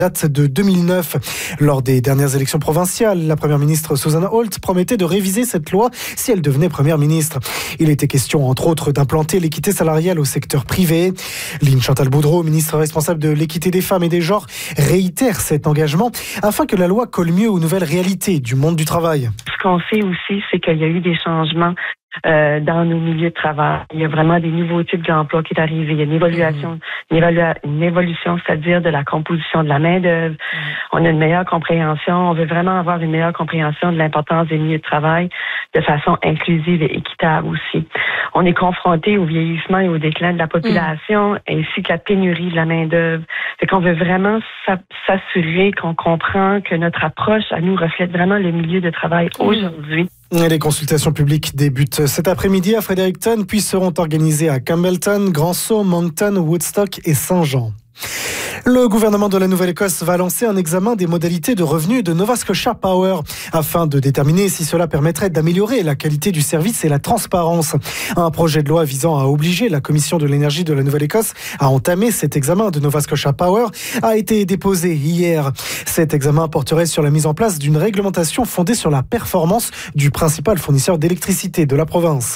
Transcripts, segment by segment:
date de 2009. Lors des dernières élections provinciales, la première ministre Susanna Holt promettait de réviser cette loi si elle devenait première ministre. Il était question, entre autres, d'implanter l'équité salariale au secteur privé. Lynne Chantal Boudreau, ministre responsable de l'équité des femmes et des genres, réitère cet engagement afin que la loi colle mieux aux nouvelles réalités du monde du travail. Ce qu'on sait aussi, c'est qu'il y a eu des changements dans nos milieux de travail. Il y a vraiment des nouveaux types d'emplois qui est arrivé. Il y a une évolution, c'est-à-dire de la composition de la main-d'œuvre. On a une meilleure compréhension. On veut vraiment avoir une meilleure compréhension de l'importance des milieux de travail de façon inclusive et équitable aussi. On est confronté au vieillissement et au déclin de la population, ainsi que la pénurie de la main-d'œuvre. Fait qu'on veut vraiment s'assurer qu'on comprend que notre approche à nous reflète vraiment le milieu de travail aujourd'hui. Les consultations publiques débutent cet après-midi à Fredericton, puis seront organisées à Campbellton, Grand-Sault, Moncton, Woodstock et Saint-Jean. Le gouvernement de la Nouvelle-Écosse va lancer un examen des modalités de revenus de Nova Scotia Power afin de déterminer si cela permettrait d'améliorer la qualité du service et la transparence. Un projet de loi visant à obliger la Commission de l'énergie de la Nouvelle-Écosse à entamer cet examen de Nova Scotia Power a été déposé hier. Cet examen porterait sur la mise en place d'une réglementation fondée sur la performance du principal fournisseur d'électricité de la province.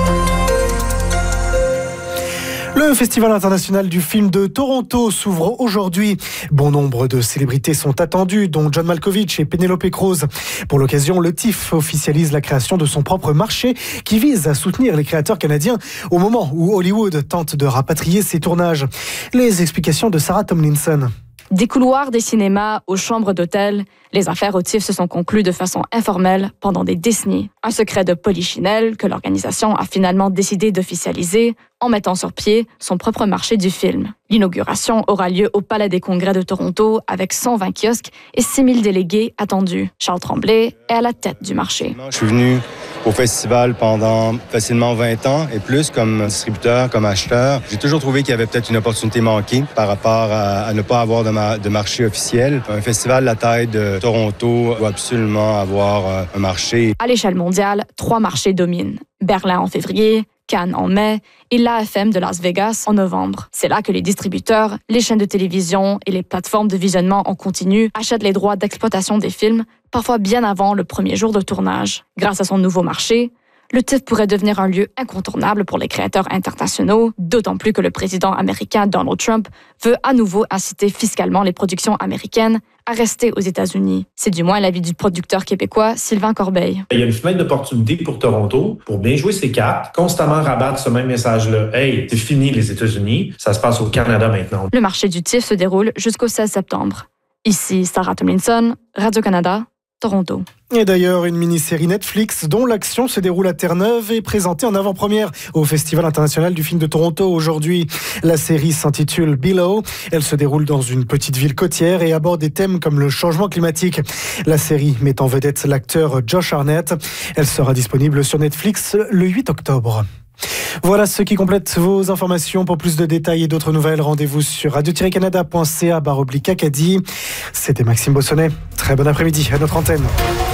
Le Festival international du film de Toronto s'ouvre aujourd'hui. Bon nombre de célébrités sont attendues, dont John Malkovich et Penelope Cruz. Pour l'occasion, le TIFF officialise la création de son propre marché qui vise à soutenir les créateurs canadiens au moment où Hollywood tente de rapatrier ses tournages. Les explications de Sarah Tomlinson. Des couloirs des cinémas aux chambres d'hôtel, les affaires au TIFF se sont conclues de façon informelle pendant des décennies. Un secret de polichinelle que l'organisation a finalement décidé d'officialiser en mettant sur pied son propre marché du film. L'inauguration aura lieu au Palais des Congrès de Toronto avec 120 kiosques et 6 000 délégués attendus. Charles Tremblay est à la tête du marché. Je suis venu au festival pendant facilement 20 ans et plus comme distributeur, comme acheteur. J'ai toujours trouvé qu'il y avait peut-être une opportunité manquée par rapport à ne pas avoir de marché officiel. Un festival de la taille de Toronto doit absolument avoir un marché. À l'échelle mondiale, 3 marchés dominent. Berlin en février, Cannes en mai et l'AFM de Las Vegas en novembre. C'est là que les distributeurs, les chaînes de télévision et les plateformes de visionnement en continu achètent les droits d'exploitation des films, parfois bien avant le premier jour de tournage. Grâce à son nouveau marché, le TIFF pourrait devenir un lieu incontournable pour les créateurs internationaux, d'autant plus que le président américain Donald Trump veut à nouveau inciter fiscalement les productions américaines à rester aux États-Unis. C'est du moins l'avis du producteur québécois Sylvain Corbeil. Il y a une fenêtre d'opportunité pour Toronto pour bien jouer ses cartes, constamment rabattre ce même message-là. Hey, c'est fini les États-Unis, ça se passe au Canada maintenant. Le marché du TIFF se déroule jusqu'au 16 septembre. Ici Sarah Tomlinson, Radio-Canada, Toronto. Et d'ailleurs, une mini-série Netflix dont l'action se déroule à Terre-Neuve est présentée en avant-première au Festival international du film de Toronto aujourd'hui. La série s'intitule Below. Elle se déroule dans une petite ville côtière et aborde des thèmes comme le changement climatique. La série met en vedette l'acteur Josh Hartnett. Elle sera disponible sur Netflix le 8 octobre. Voilà ce qui complète vos informations. Pour plus de détails et d'autres nouvelles, rendez-vous sur radio-canada.ca/Acadie. C'était Maxime Bossonnet. Très bon après-midi à notre antenne.